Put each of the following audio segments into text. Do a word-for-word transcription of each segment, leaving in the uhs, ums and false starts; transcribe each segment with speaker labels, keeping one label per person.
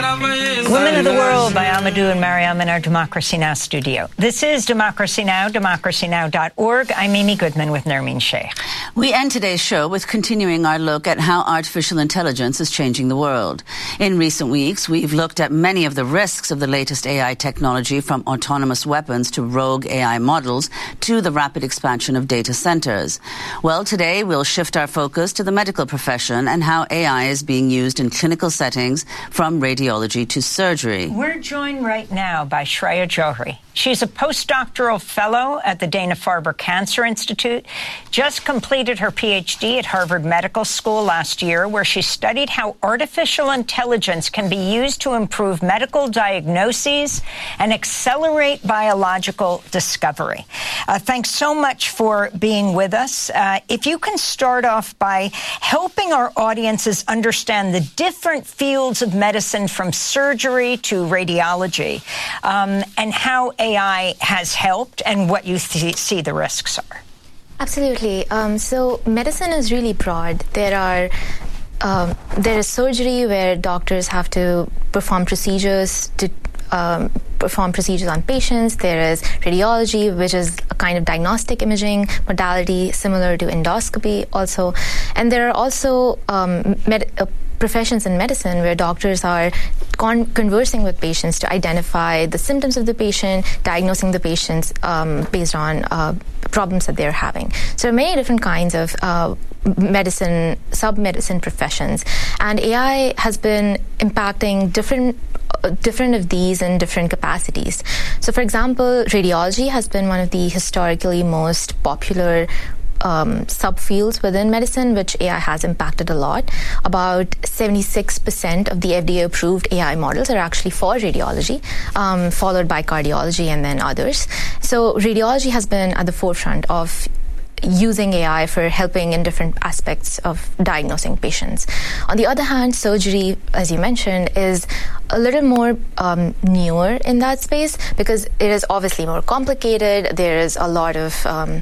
Speaker 1: Women of the World by Amadou and Mariam in our Democracy Now! Studio. This is Democracy Now!, democracy now dot org. I'm Amy Goodman with Nermeen Sheikh.
Speaker 2: We end today's show with continuing our look at how artificial intelligence is changing the world. In recent weeks, we've looked at many of the risks of the latest A I technology, from autonomous weapons to rogue A I models to the rapid expansion of data centers. Well, today we'll shift our focus to the medical profession and how A I is being used in clinical settings, from radiology to surgery.
Speaker 1: We're joined right now by Shreya Johri. She's a postdoctoral fellow at the Dana-Farber Cancer Institute, just completed her P H D at Harvard Medical School last year, where she studied how artificial intelligence can be used to improve medical diagnoses and accelerate biological discovery. Uh, thanks so much for being with us. Uh, if you can start off by helping our audiences understand the different fields of medicine, from surgery to radiology, um, and how A I has helped and what you th- see the risks are.
Speaker 3: Absolutely. Um, so medicine is really broad. There are um, there is surgery where doctors have to perform procedures to um, perform procedures on patients. There is radiology, which is a kind of diagnostic imaging modality similar to endoscopy also. And there are also um, med- uh, professions in medicine where doctors are con- conversing with patients to identify the symptoms of the patient, diagnosing the patients um, based on uh, problems that they're having. So there are many different kinds of uh, medicine, sub-medicine professions, and A I has been impacting different uh, different of these in different capacities. So, for example, radiology has been one of the historically most popular Um, subfields within medicine, which A I has impacted a lot. About seventy-six percent of the F D A-approved A I models are actually for radiology, um, followed by cardiology and then others. So radiology has been at the forefront of using A I for helping in different aspects of diagnosing patients. On the other hand, surgery, as you mentioned, is a little more um, newer in that space because it is obviously more complicated. There is a lot of um,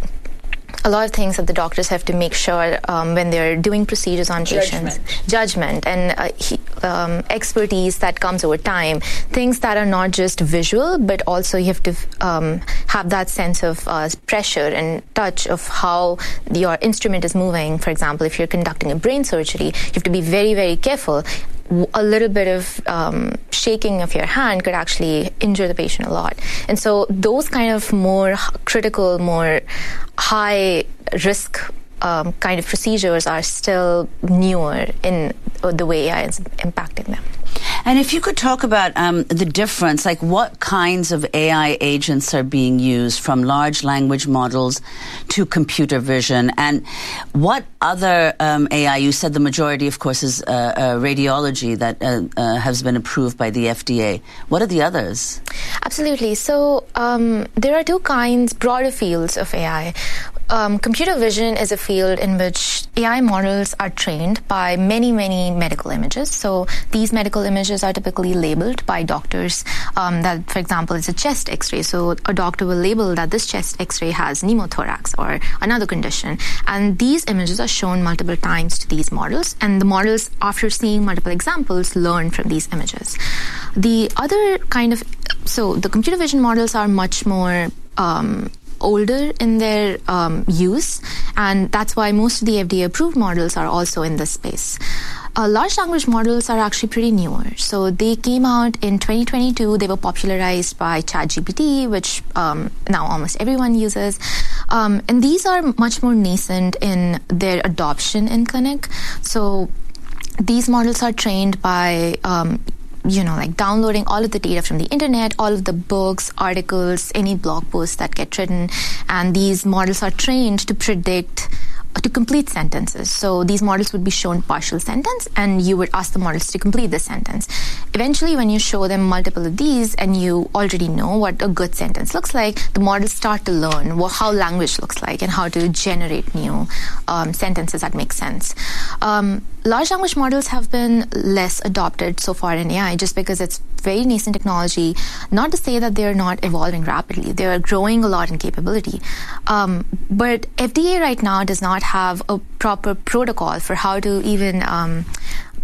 Speaker 3: a lot of things that the doctors have to make sure um, when they're doing procedures on patients.
Speaker 1: Judgment.
Speaker 3: Judgment and uh, he, um, expertise that comes over time. Things that are not just visual, but also you have to um, have that sense of uh, pressure and touch of how your instrument is moving. For example, if you're conducting a brain surgery, you have to be very, very careful. A little bit of um, shaking of your hand could actually injure the patient a lot. And so those kind of more critical, more high risk um, kind of procedures are still newer in the way A I is impacting them.
Speaker 2: And if you could talk about um, the difference, like what kinds of A I agents are being used, from large language models to computer vision, and what other um, A I, you said the majority, of course, is uh, uh, radiology that uh, uh, has been approved by the F D A. What are the others?
Speaker 3: Absolutely. So um, there are two kinds, broader fields of A I. Um, computer vision is a field in which A I models are trained by many, many medical images. So these medical images are typically labeled by doctors. Um, that, for example, is a chest X-ray. So a doctor will label that this chest X-ray has pneumothorax or another condition. And these images are shown multiple times to these models. And the models, after seeing multiple examples, learn from these images. The other kind of, so the computer vision models are much more um, older in their um, use, and that's why most of the F D A-approved models are also in this space. Uh, large language models are actually pretty newer. So they came out in twenty twenty-two. They were popularized by ChatGPT, which um, now almost everyone uses. Um, and these are much more nascent in their adoption in clinic. So these models are trained by um, you know, like downloading all of the data from the internet, all of the books, articles, any blog posts that get written. And these models are trained to predict, to complete sentences. So these models would be shown partial sentence, and you would ask the models to complete the sentence. Eventually, when you show them multiple of these and you already know what a good sentence looks like, the models start to learn what, how language looks like and how to generate new um, sentences that make sense. Um, large language models have been less adopted so far in A I just because it's very nascent technology. Not to say that they're not evolving rapidly. They're growing a lot in capability. Um, but F D A right now does not have a proper protocol for how to even um,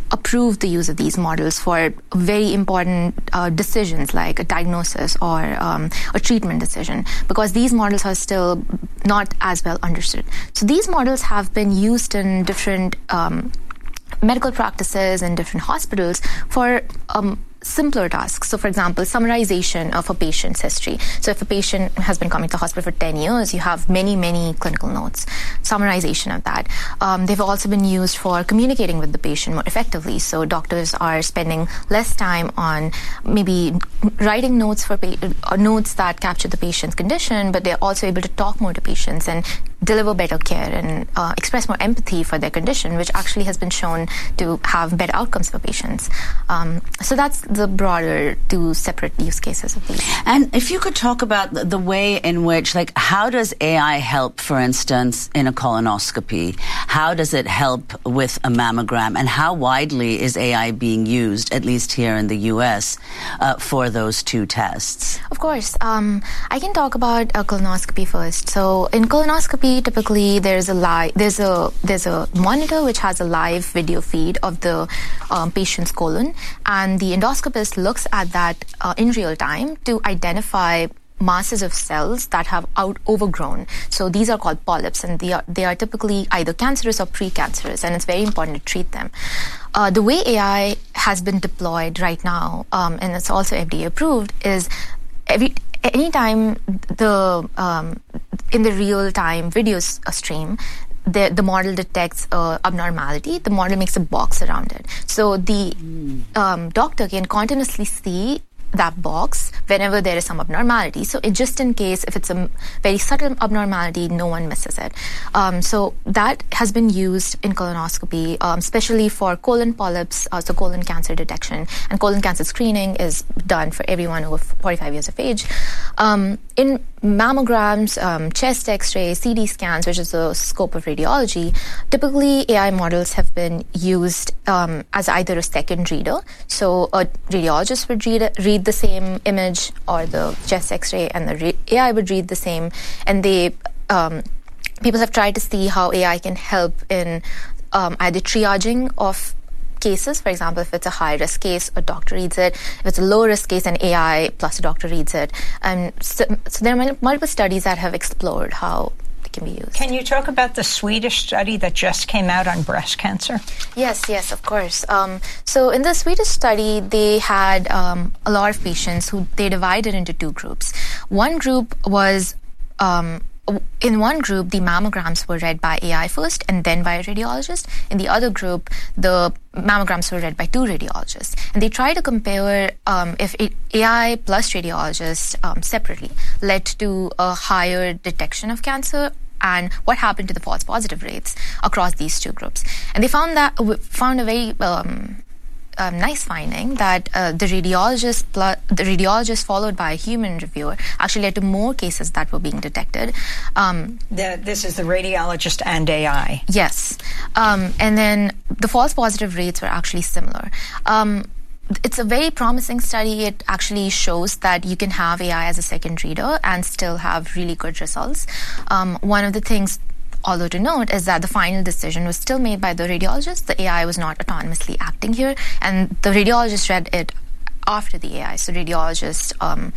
Speaker 3: approved the use of these models for very important uh, decisions like a diagnosis or um, a treatment decision, because these models are still not as well understood. So these models have been used in different um, medical practices and different hospitals for um, simpler tasks. So, for example, summarization of a patient's history. So if a patient has been coming to the hospital for ten years, you have many, many clinical notes. Summarization of that. Um, they've also been used for communicating with the patient more effectively. So doctors are spending less time on maybe writing notes for pa- uh, notes that capture the patient's condition, but they're also able to talk more to patients and deliver better care and uh, express more empathy for their condition, which actually has been shown to have better outcomes for patients. Um, so that's the broader two separate use cases of these.
Speaker 2: And if you could talk about the, the way in which, like, how does A I help, for instance, in a colonoscopy? How does it help with a mammogram? And how widely is A I being used, at least here in the U S, uh, for those two tests?
Speaker 3: Of course. Um, I can talk about a colonoscopy first. So in colonoscopy, typically there's a live, there's a there's a monitor which has a live video feed of the um, patient's colon, and the endoscopist looks at that uh, in real time to identify masses of cells that have out overgrown. So these are called polyps, and they are they are typically either cancerous or precancerous, and it's very important to treat them. Uh, the way A I has been deployed right now, um, and it's also F D A approved, is every anytime the um, in the real-time video s- stream, the the model detects uh, abnormality, the model makes a box around it. So the mm. um, doctor can continuously see that box whenever there is some abnormality. So it, just in case, if it's a very subtle abnormality, no one misses it. Um, so that has been used in colonoscopy, um, especially for colon polyps, uh, so colon cancer detection. And colon cancer screening is done for everyone over forty-five years of age. Um, in mammograms, um, chest x-ray, C T scans, which is the scope of radiology, typically A I models have been used um, as either a second reader. So a radiologist would read, read the same image, or the chest x-ray, and the re- A I would read the same. And they um, people have tried to see how A I can help in um, either triaging of cases. For example, if it's a high-risk case, a doctor reads it. If it's a low-risk case, an A I plus a doctor reads it. And so, so there are multiple studies that have explored how they can be used.
Speaker 1: Can you talk about the Swedish study that just came out on breast cancer?
Speaker 3: Yes, yes, of course. Um, so in the Swedish study, they had um, a lot of patients who they divided into two groups. One group was um, In one group, the mammograms were read by A I first and then by a radiologist. In the other group, the mammograms were read by two radiologists. And they tried to compare um, if A I plus radiologists um, separately led to a higher detection of cancer and what happened to the false positive rates across these two groups. And they found that found a very um, Um, nice finding that uh, the radiologist plus, the radiologist followed by a human reviewer actually led to more cases that were being detected. Um,
Speaker 1: the, this is the radiologist and A I.
Speaker 3: Yes. Um, and then the false positive rates were actually similar. Um, it's a very promising study. It actually shows that you can have A I as a second reader and still have really good results. Um, one of the things although to note is that the final decision was still made by the radiologist. The A I was not autonomously acting here, and the radiologist read it after the A I. So radiologist um,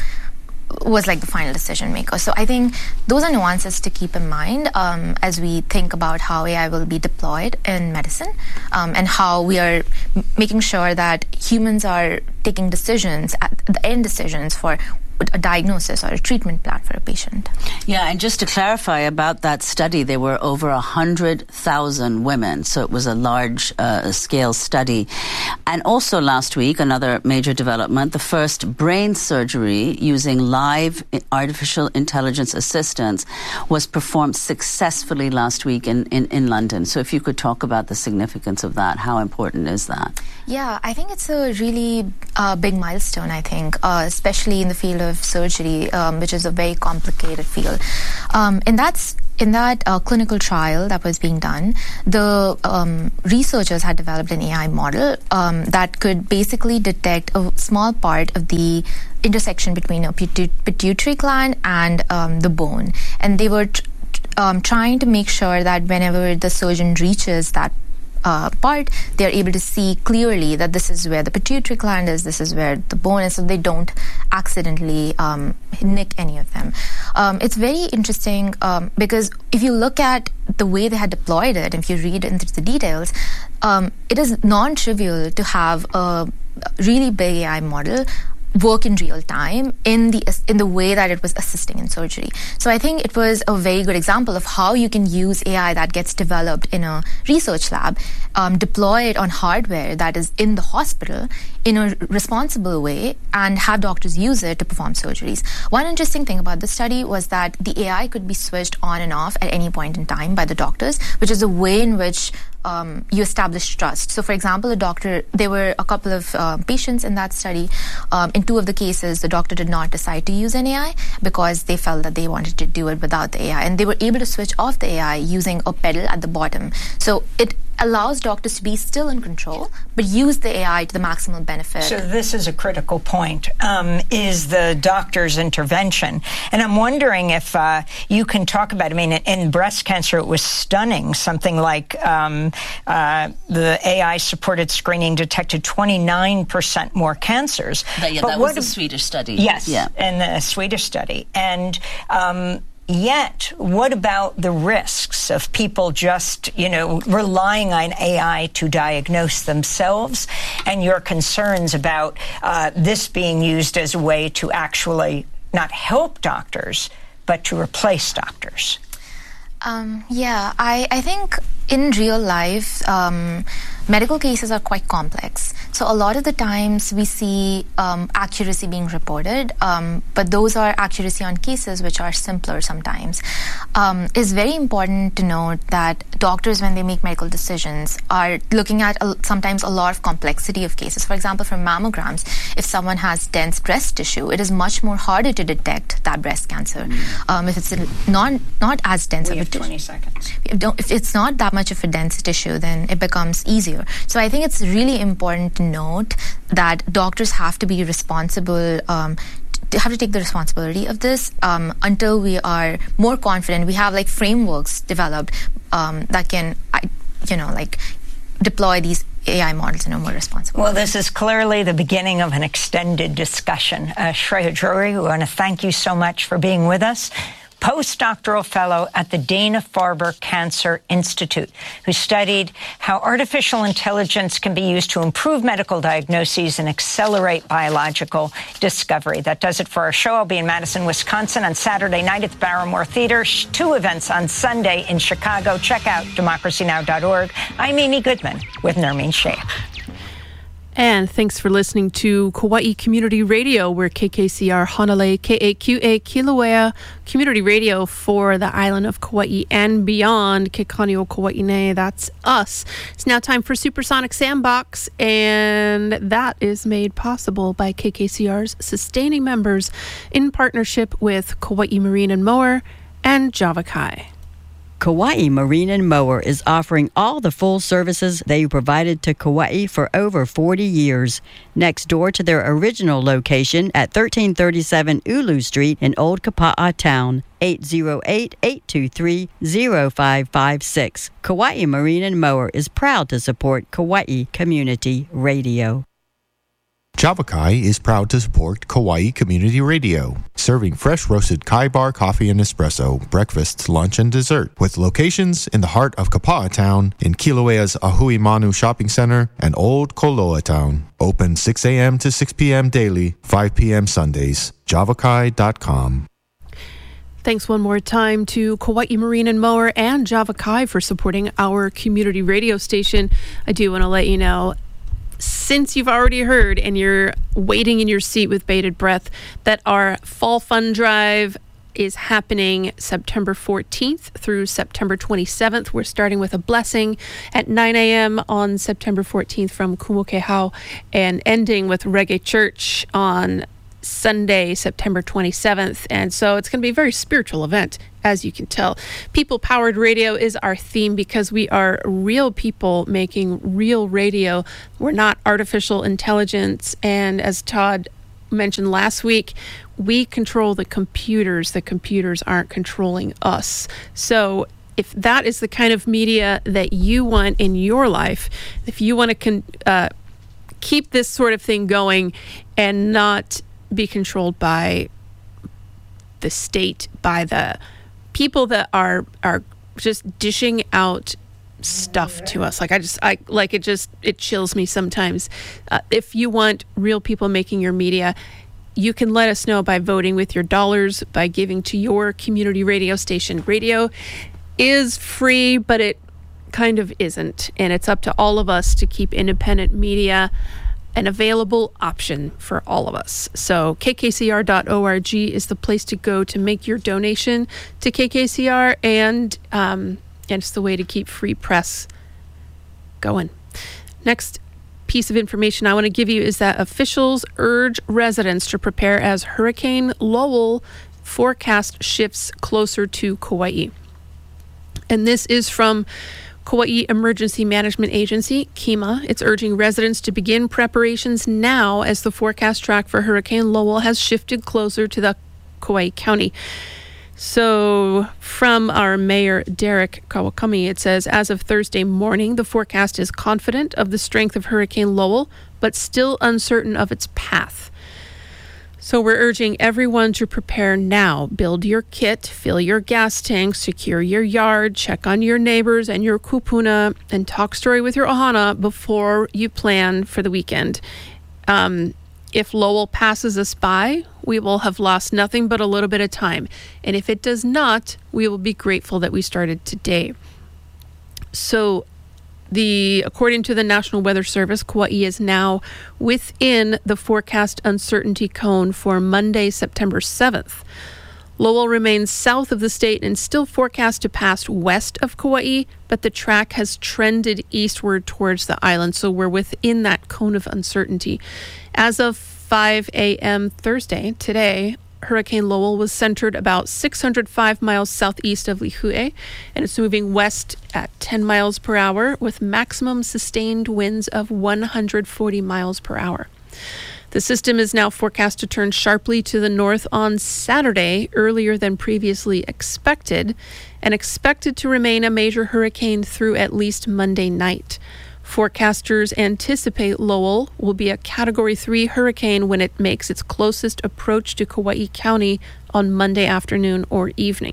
Speaker 3: was like the final decision maker. So I think those are nuances to keep in mind um, as we think about how A I will be deployed in medicine um, and how we are m- making sure that humans are taking decisions, at the end decisions for a diagnosis or a treatment plan for a patient.
Speaker 2: Yeah, and just to clarify about that study, there were over one hundred thousand women, so it was a large-scale uh, study. And also last week, another major development, the first brain surgery using live artificial intelligence assistance was performed successfully last week in, in, in London. So if you could talk about the significance of that, how important is that?
Speaker 3: Yeah, I think it's a really uh, big milestone, I think, uh, especially in the field of surgery, um, which is a very complicated field. Um, and that's in that uh, clinical trial that was being done, the um, researchers had developed an A I model um, that could basically detect a small part of the intersection between a pitu- pituitary gland and um, the bone. And they were tr- um, trying to make sure that whenever the surgeon reaches that uh, part, they're able to see clearly that this is where the pituitary gland is, this is where the bone is, so they don't accidentally um, nick any of them. Um, it's very interesting um, because if you look at the way they had deployed it, if you read into the details, um, it is non-trivial to have a really big A I model work in real time in the in the way that it was assisting in surgery. So I think it was a very good example of how you can use A I that gets developed in a research lab, um, deploy it on hardware that is in the hospital in a responsible way, and have doctors use it to perform surgeries. One interesting thing about this study was that the A I could be switched on and off at any point in time by the doctors, which is a way in which Um, you establish trust. So, for example, a doctor, there were a couple of uh, patients in that study. Um, in two of the cases, the doctor did not decide to use an A I because they felt that they wanted to do it without the A I. And they were able to switch off the A I using a pedal at the bottom. So it allows doctors to be still in control, but use the A I to the maximal benefit.
Speaker 1: So this is a critical point, um, is the doctor's intervention. And I'm wondering if uh, you can talk about, I mean, in breast cancer, it was stunning. Something like um, uh, the A I-supported screening detected twenty-nine percent more cancers.
Speaker 2: But yeah,
Speaker 1: but
Speaker 2: that
Speaker 1: what,
Speaker 2: was a Swedish study.
Speaker 1: Yes,
Speaker 2: yeah.
Speaker 1: in the Swedish study. And um, Yet, what about the risks of people just, you know, relying on A I to diagnose themselves, and your concerns about uh, this being used as a way to actually not help doctors, but to replace doctors?
Speaker 3: Um, yeah, I, I think in real life, um, medical cases are quite complex. So a lot of the times we see um, accuracy being reported, um, but those are accuracy on cases which are simpler sometimes. Um, it's very important to note that doctors, when they make medical decisions, are looking at a, sometimes a lot of complexity of cases. For example, for mammograms, if someone has dense breast tissue, it is much more harder to detect that breast cancer. Mm. Um, if it's not not as dense
Speaker 1: we
Speaker 3: of a
Speaker 1: have twenty seconds.
Speaker 3: If, don't, if it's not that much of a dense tissue, then it becomes easier. So I think it's really important to note that doctors have to be responsible, um, to have to take the responsibility of this um, until we are more confident. We have like frameworks developed um, that can, you know, like deploy these A I models in a more responsible
Speaker 1: well,
Speaker 3: way.
Speaker 1: This is clearly the beginning of an extended discussion. Uh, Shreya Johri, we want to thank you so much for being with us. Postdoctoral fellow at the Dana-Farber Cancer Institute, who studied how artificial intelligence can be used to improve medical diagnoses and accelerate biological discovery. That does it for our show. I'll be in Madison, Wisconsin on Saturday night at the Barrymore Theater. Two events on Sunday in Chicago. Check out democracy now dot org. I'm Amy Goodman with Nermeen Sheikh.
Speaker 4: And thanks for listening to Kauai Community Radio. We're K K C R Hanalei, K A Q A Kilauea Community Radio for the island of Kauai and beyond. Ke Kanio Kauai, that's us. It's now time for Supersonic Sandbox, and that is made possible by K K C R's sustaining members in partnership with Kauai Marine and Mower and Java Kai.
Speaker 5: Kauai Marine and Mower is offering all the full services they provided to Kauai for over forty years. Next door to their original location at thirteen thirty-seven Ulu Street in Old Kapa'a Town, eight oh eight, eight two three, oh five five six. Kauai Marine and Mower is proud to support Kauai Community Radio.
Speaker 6: Java Kai is proud to support Kauai Community Radio, serving fresh roasted Kai bar coffee and espresso, breakfast, lunch, and dessert, with locations in the heart of Kapa'a Town, in Kilauea's Ahui Manu Shopping Center, and Old Koloa Town. Open six a.m. to six p.m. daily, five p.m. Sundays. java kai dot com.
Speaker 4: Thanks one more time to Kauai Marine and Mower and Java Kai for supporting our community radio station. I do want to let you know, since you've already heard and you're waiting in your seat with bated breath, that our Fall Fund Drive is happening September fourteenth through September twenty-seventh. We're starting with a blessing at nine a.m. on September fourteenth from Kumukehau and ending with Reggae Church on Sunday, September twenty-seventh. And so it's going to be a very spiritual event, as you can tell. People-powered radio is our theme because we are real people making real radio. We're not artificial intelligence. And as Todd mentioned last week, we control the computers. The computers aren't controlling us. So if that is the kind of media that you want in your life, if you want to con- uh, keep this sort of thing going and not be controlled by the state, by the people that are are just dishing out stuff to us. Like I just, I like it just, it chills me sometimes. Uh, if you want real people making your media, you can let us know by voting with your dollars, by giving to your community radio station. Radio is free, but it kind of isn't. And it's up to all of us to keep independent media an available option for all of us. So K K C R dot org is the place to go to make your donation to K K C R, and um, and it's the way to keep free press going. Next piece of information I want to give you is that officials urge residents to prepare as Hurricane Lowell forecast shifts closer to Kauai. And this is from Kauai Emergency Management Agency, KEMA. It's urging residents to begin preparations now as the forecast track for Hurricane Lowell has shifted closer to the Kauai County. So from our mayor, Derek Kawakami, it says, as of Thursday morning, the forecast is confident of the strength of Hurricane Lowell, but still uncertain of its path. So we're urging everyone to prepare now. Build your kit, fill your gas tank, secure your yard, check on your neighbors and your kupuna, and talk story with your ohana before you plan for the weekend. Um, if Lowell passes us by, we will have lost nothing but a little bit of time. And if it does not, we will be grateful that we started today. So The according to the National Weather Service, Kauai is now within the forecast uncertainty cone for Monday, September seventh. Lowell remains south of the state and still forecast to pass west of Kauai, but the track has trended eastward towards the island, so we're within that cone of uncertainty. As of five a.m. Thursday, today, Hurricane Lowell was centered about six hundred five miles southeast of Lihue, and it's moving west at ten miles per hour with maximum sustained winds of one hundred forty miles per hour. The system is now forecast to turn sharply to the north on Saturday, earlier than previously expected, and expected to remain a major hurricane through at least Monday night. Forecasters anticipate Lowell will be a Category three hurricane when it makes its closest approach to Kauai County on Monday afternoon or evening.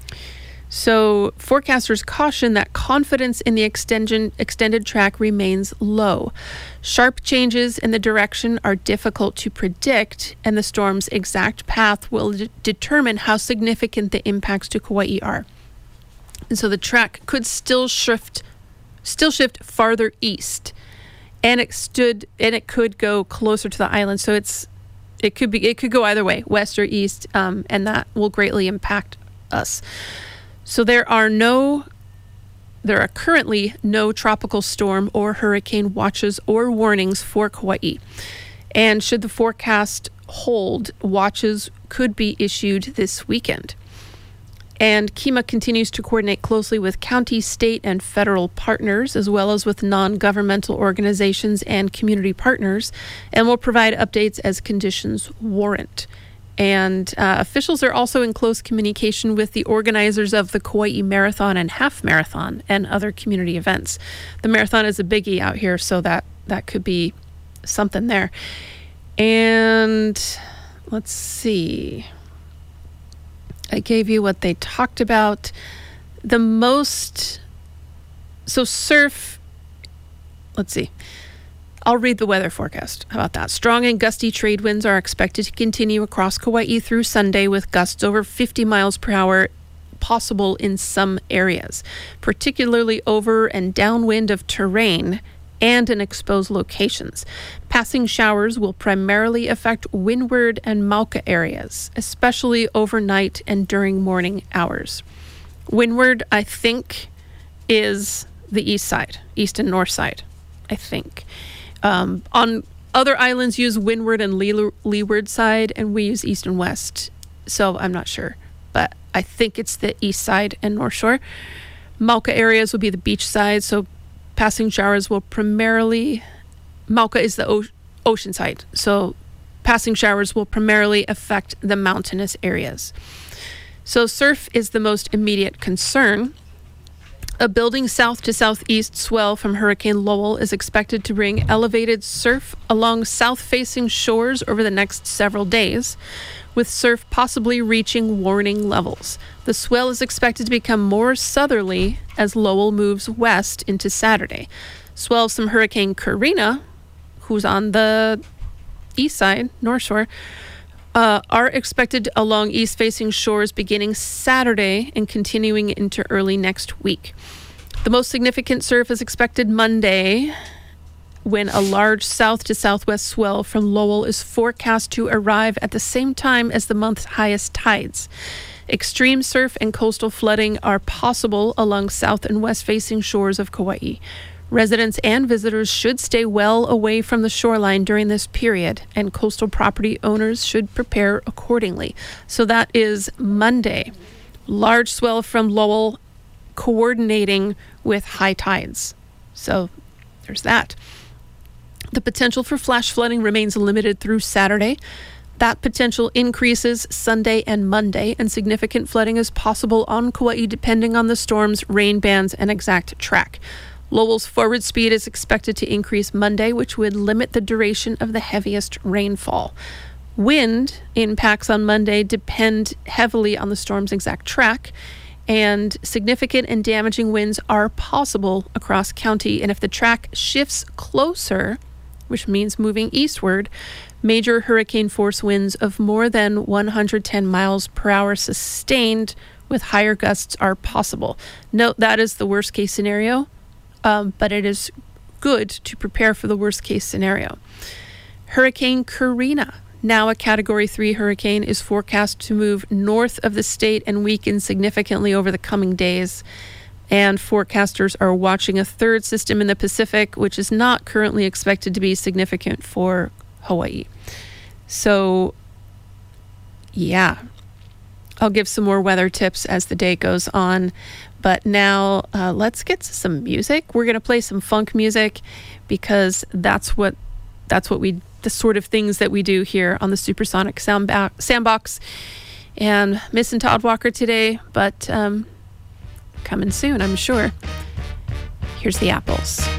Speaker 4: So forecasters caution that confidence in the extension, extended track remains low. Sharp changes in the direction are difficult to predict, and the storm's exact path will de- determine how significant the impacts to Kauai are. And so the track could still shift still shift farther east, and it stood and it could go closer to the island. So it's it could be it could go either way, west or east, um, and that will greatly impact us. So there are no there are currently no tropical storm or hurricane watches or warnings for Kauai. And should the forecast hold, watches could be issued this weekend. And KEMA continues to coordinate closely with county, state, and federal partners, as well as with non-governmental organizations and community partners, and will provide updates as conditions warrant. And uh, officials are also in close communication with the organizers of the Kauai Marathon and Half Marathon and other community events. The marathon is a biggie out here, so that, that could be something there. And let's see. I gave you what they talked about. The most, so surf, let's see. I'll read the weather forecast. How about that? Strong and gusty trade winds are expected to continue across Kauai through Sunday, with gusts over fifty miles per hour possible in some areas, particularly over and downwind of terrain and in exposed locations. Passing showers will primarily affect windward and Mauka areas, especially overnight and during morning hours. Windward, I think, is the east side, east and north side, I think. Um, on other islands use windward and lee- leeward side, and we use east and west, so I'm not sure. But I think it's the east side and north shore. Mauka areas will be the beach side, so passing showers will primarily, Mauka is the o- ocean side, so passing showers will primarily affect the mountainous areas. So surf is the most immediate concern. A building south to southeast swell from Hurricane Lowell is expected to bring elevated surf along south-facing shores over the next several days, with surf possibly reaching warning levels. The swell is expected to become more southerly as Lowell moves west into Saturday. Swells from Hurricane Karina, who's on the east side, North Shore, uh, are expected along east-facing shores beginning Saturday and continuing into early next week. The most significant surf is expected Monday, when a large south to southwest swell from Lowell is forecast to arrive at the same time as the month's highest tides. Extreme surf and coastal flooding are possible along south and west facing shores of Kauai. Residents and visitors should stay well away from the shoreline during this period, and coastal property owners should prepare accordingly. So that is Monday. Large swell from Lowell coordinating with high tides. So there's that. The potential for flash flooding remains limited through Saturday. That potential increases Sunday and Monday, and significant flooding is possible on Kauai depending on the storm's rain bands and exact track. Lowell's forward speed is expected to increase Monday, which would limit the duration of the heaviest rainfall. Wind impacts on Monday depend heavily on the storm's exact track, and significant and damaging winds are possible across county. And if the track shifts closer, which means moving eastward, major hurricane force winds of more than one hundred ten miles per hour sustained with higher gusts are possible. Note that is the worst case scenario, um, but it is good to prepare for the worst case scenario. Hurricane Karina, now a Category three hurricane, is forecast to move north of the state and weaken significantly over the coming days. And forecasters are watching a third system in the Pacific, which is not currently expected to be significant for Hawaii. So, yeah, I'll give some more weather tips as the day goes on. But now uh, let's get to some music. We're going to play some funk music because that's what that's what we the sort of things that we do here on the Supersonic Soundba- Sandbox. And missing Todd Walker today, but um, coming soon, I'm sure. Here's the Apples.